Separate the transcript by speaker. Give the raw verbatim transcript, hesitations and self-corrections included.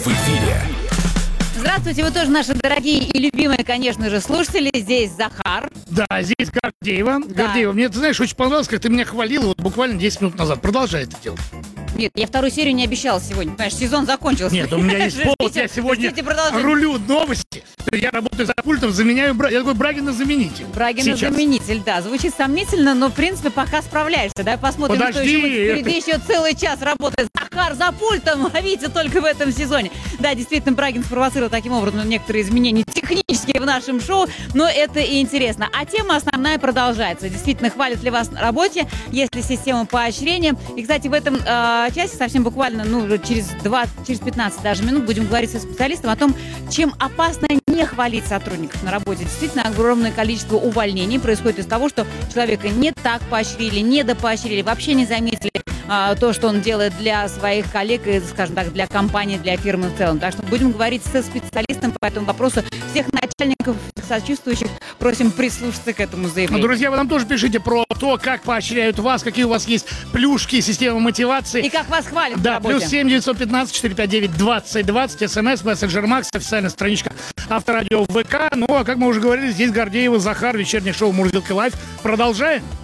Speaker 1: В эфире.
Speaker 2: Здравствуйте, вы тоже наши дорогие и любимые, конечно же, слушатели. Здесь Захар.
Speaker 3: Да, здесь Гордеева.
Speaker 2: Да.
Speaker 3: Гордеева, мне, ты знаешь, очень понравилось, как ты меня хвалила вот буквально десять минут назад. Продолжай это делать.
Speaker 2: Нет, я вторую серию не обещала сегодня. Понимаешь, сезон закончился.
Speaker 3: Нет, у меня есть повод. Я сегодня рулю новости. Я работаю за пультом, заменяю... Бра- Я такой Брагина-заменитель.
Speaker 2: Брагина-заменитель, да. Звучит сомнительно, но, в принципе, пока справляешься. Давай посмотрим,
Speaker 3: Подожди.
Speaker 2: что еще будет. Впереди еще целый час работает Захар за пультом. Ловите только в этом сезоне. Да, действительно, Брагин спровоцировал таким образом некоторые изменения технические в нашем шоу, но это и интересно. А тема основная продолжается. Действительно, хвалят ли вас на работе, есть ли система поощрения. И, кстати, в этом э, часе совсем буквально, ну, через двадцать, через пятнадцать даже минут будем говорить со специалистом о том, чем опасно не хвалить сотрудников на работе. Действительно, огромное количество увольнений происходит из того, что человека не так поощрили, недопоощрили, вообще не заметили а, то, что он делает для своих коллег и, скажем так, для компании, для фирмы в целом. Так что будем говорить со специалистом по этому вопросу. Всех начальников, всех сочувствующих просим прислушаться к этому заявлению.
Speaker 3: Ну, друзья, вы нам тоже пишите про то, как поощряют вас, какие у вас есть плюшки, система мотивации.
Speaker 2: И как вас хвалят
Speaker 3: Да,
Speaker 2: на работе.
Speaker 3: плюс семь девятьсот пятнадцать четыреста пятьдесят девять двадцать двадцать, смс, мессенджер Макс, официальная страничка Авторадио ВК. Ну, а как мы уже говорили, здесь Гордеева, Захар, вечернее шоу Мурзилка Лайв. Продолжаем.